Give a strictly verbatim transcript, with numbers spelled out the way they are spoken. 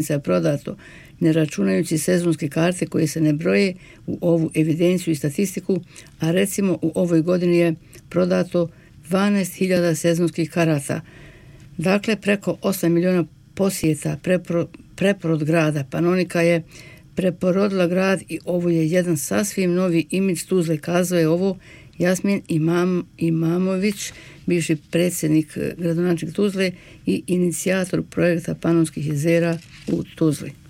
je prodato, ne računajući sezonske karte koje se ne broje u ovu evidenciju i statistiku, a recimo u ovoj godini je prodato dvanaest hiljada sezonskih karata. Dakle, preko osam milijuna posjeta. Prepro, preporod grada Panonika je preporodila grad i ovo je jedan sasvim novi imidž Tuzle, kazao je ovo Jasmin Imam, Imamović, bivši predsjednik gradonačelnik Tuzle i inicijator projekta Panonskih jezera u Tuzli.